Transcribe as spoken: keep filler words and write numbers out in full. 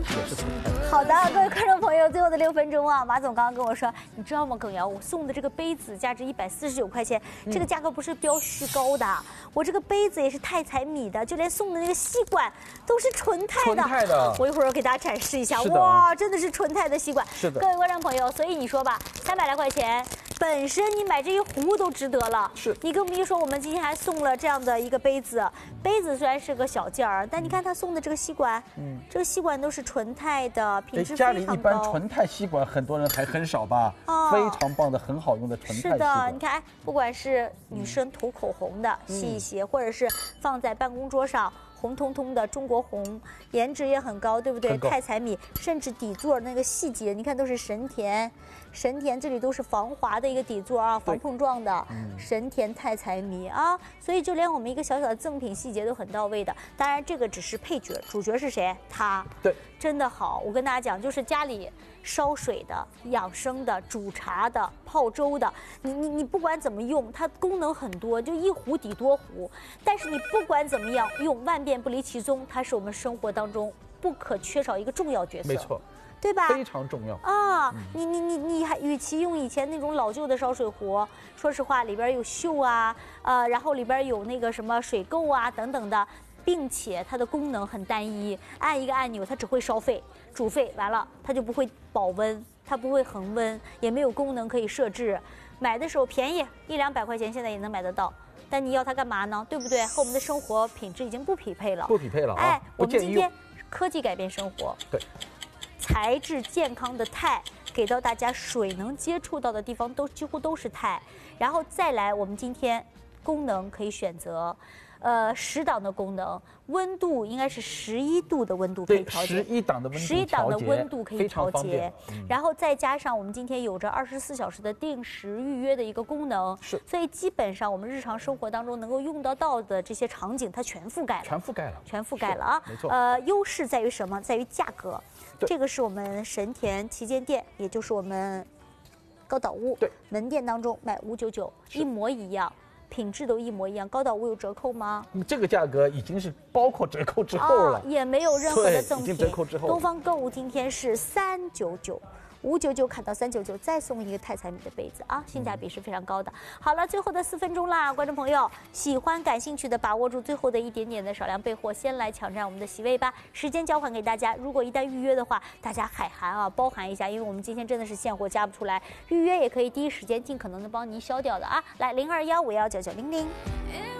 也是纯钛的。 好的，各位观众朋友，最后的六分钟啊，马总刚刚跟我说，你知道吗，耿瑶，我送的这个杯子价值一百四十九块钱，这个价格不是标虚高的，我这个杯子也是钛彩米的，就连送的那个吸管都是纯钛的。 纯钛的， 我一会儿给大家展示一下，哇，真的是纯钛的吸管。 是的， 各位观众朋友，所以你说吧，三百来块钱。本身你买这一壶都值得了， 是你更别说我们今天还送了这样的一个杯子。杯子虽然是个小件儿，但你看他送的这个吸管，嗯，这个吸管都是纯钛的，品质非常高。 家里一般纯钛吸管很多人还很少吧？哦，非常棒的，很好用的纯钛吸管。 是的，你看，不管是女生涂口红的吸一吸，或者是放在办公桌上。红彤彤的中国红，颜值也很高，对不对？钛彩米，甚至底座那个细节，你看都是神田，神田这里都是防滑的一个底座啊，防碰撞的，嗯、神田钛彩米啊，所以就连我们一个小小的赠品细节都很到位的。当然，这个只是配角，主角是谁？它， 对， 真的好。我跟大家讲，就是家里烧水的、养生的、煮茶的、泡粥的，你你你不管怎么用，它功能很多，就一壶抵多壶。但是你不管怎么样用，万变不离其宗，它是我们生活当中不可缺少一个重要角色。 没错。 对吧？ 非常重要啊！嗯、你你你你还与其用以前那种老旧的烧水壶，说实话里边有锈啊，呃，然后里边有那个什么水垢啊等等的，并且它的功能很单一，按一个按钮它只会烧沸、煮沸，完了它就不会保温，它不会恒温，也没有功能可以设置。买的时候便宜，一两百块钱现在也能买得到。但你要它干嘛呢？对不对？和我们的生活品质已经不匹配了， 不匹配了啊！ 哎，我们今天科技改变生活， 对。 材质健康的钛给到大家，水能接触到的地方都几乎都是钛，然后再来我们今天功能可以选择，呃，十档的功能，温度应该是十一度的温度可以调节， 十一档的温度十一档的温度可以调节， 嗯、 然后再加上我们今天有着二十四小时的定时预约的一个功能， 是， 所以基本上我们日常生活当中能够用得到的这些场景，它全覆盖了， 全覆盖了， 全覆盖了啊！ 没错， 呃，优势在于什么？在于价格。这个是我们神田旗舰店，也就是我们高岛屋对门店当中卖五九九，一模一样，品质都一模一样。高岛屋有折扣吗？ 这个价格已经是包括折扣之后了， 啊、也没有任何的赠品。 已经折扣之后。 东方购物今天是三九九。五九九砍到三九九，再送一个钛彩米的杯子啊，性价比是非常高的。好了，最后的四分钟啦，观众朋友，喜欢感兴趣的，把握住最后的一点点的少量备货，先来抢占我们的席位吧。时间交还给大家，如果一旦预约的话，大家海涵啊，包含一下，因为我们今天真的是现货加不出来，预约也可以第一时间尽可能的帮您消掉的啊。来，零二幺五幺九九零零。